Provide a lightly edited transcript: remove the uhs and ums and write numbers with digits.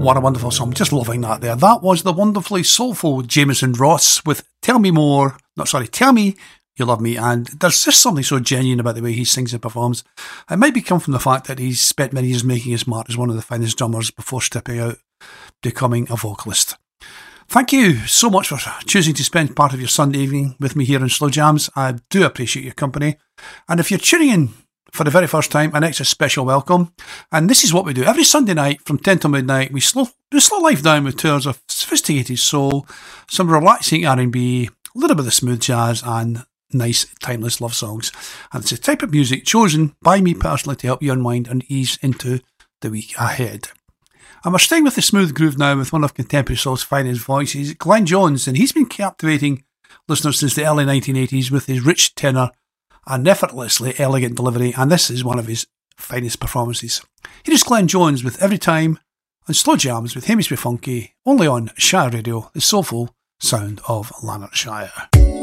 What a wonderful song. Just loving that there. That was the wonderfully soulful Jameson Ross with Tell Me You Love Me. And there's just something so genuine about the way he sings and performs. It might be come from the fact that he's spent many years making his mark as one of the finest drummers before stepping out, becoming a vocalist. Thank you so much for choosing to spend part of your Sunday evening with me here in Slow Jams. I do appreciate your company. And if you're tuning in for the very first time, an extra special welcome. And this is what we do. Every Sunday night from 10 till midnight, we slow life down with tours of sophisticated soul, some relaxing R&B, a little bit of smooth jazz, and nice, timeless love songs. And it's a type of music chosen by me personally to help you unwind and ease into the week ahead. And we're staying with the smooth groove now with one of contemporary soul's finest voices, Glenn Jones, and he's been captivating listeners since the early 1980s with his rich tenor and effortlessly elegant delivery, and this is one of his finest performances. Here is Glenn Jones with Every Time on Slow Jams with Hamish B. Funky, only on Shire Radio, the soulful sound of Lanarkshire.